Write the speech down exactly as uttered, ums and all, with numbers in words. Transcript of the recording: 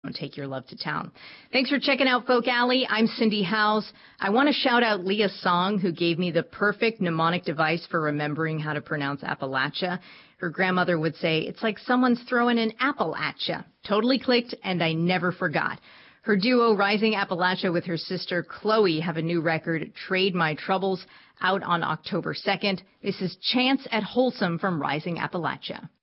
Take your love to town. Thanks for checking out Folk Alley. I'm Cindy Howes. I want to shout out Leah Song, who gave me the perfect mnemonic device for remembering how to pronounce Appalachia. Her grandmother would say, it's like someone's throwing an apple at ya. Totally clicked, and I never forgot. Her duo, Rising Appalachia, with her sister Chloe, have a new record, Trade My Troubles, out on October second. This is Chance at Wholesome from Rising Appalachia.